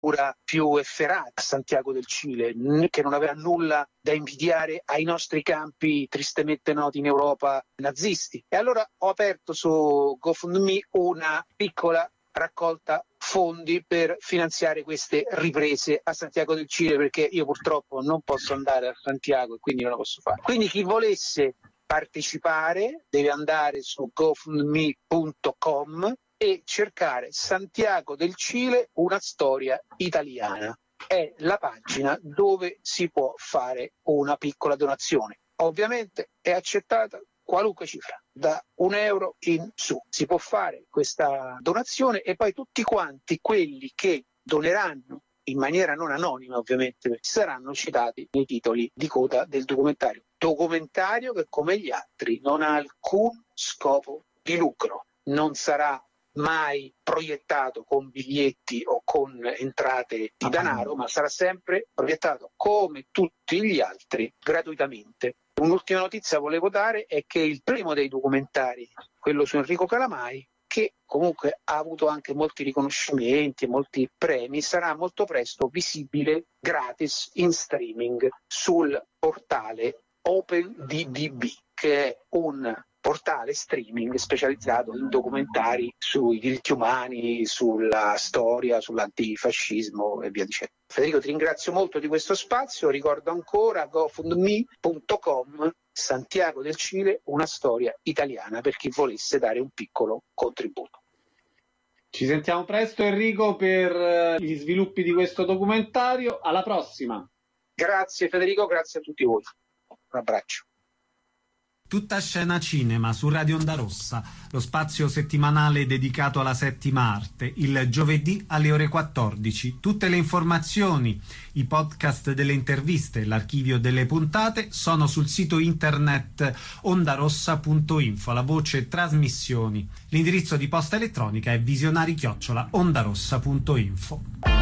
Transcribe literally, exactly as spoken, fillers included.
più efferata a Santiago del Cile, che non aveva nulla da invidiare ai nostri campi tristemente noti in Europa nazisti. E allora ho aperto su GoFundMe una piccola raccolta fondi per finanziare queste riprese a Santiago del Cile, perché io purtroppo non posso andare a Santiago e quindi non lo posso fare. Quindi chi volesse partecipare deve andare su gofundme punto com e cercare Santiago del Cile, una storia italiana. È la pagina dove si può fare una piccola donazione. Ovviamente è accettata qualunque cifra, da un euro in su. Si può fare questa donazione e poi tutti quanti quelli che doneranno in maniera non anonima, ovviamente, saranno citati nei titoli di coda del documentario. Documentario che, come gli altri, non ha alcun scopo di lucro. Non sarà mai proiettato con biglietti o con entrate di denaro, ma sarà sempre proiettato come tutti gli altri gratuitamente. Un'ultima notizia volevo dare è che il primo dei documentari, quello su Enrico Calamai, che comunque ha avuto anche molti riconoscimenti e molti premi, sarà molto presto visibile gratis in streaming sul portale OpenDB, che è un portale streaming specializzato in documentari sui diritti umani, sulla storia, sull'antifascismo e via dicendo. Federico, ti ringrazio molto di questo spazio, ricordo ancora gofundme punto com, Santiago del Cile, una storia italiana, per chi volesse dare un piccolo contributo. Ci sentiamo presto, Enrico, per gli sviluppi di questo documentario. Alla prossima. Grazie Federico, grazie a tutti voi. Un abbraccio. Tutta scena cinema su Radio Onda Rossa, lo spazio settimanale dedicato alla settima arte, il giovedì alle ore quattordici. Tutte le informazioni, i podcast delle interviste, l'archivio delle puntate sono sul sito internet ondarossa punto info, la voce trasmissioni. L'indirizzo di posta elettronica è visionari chiocciola ondarossa punto info.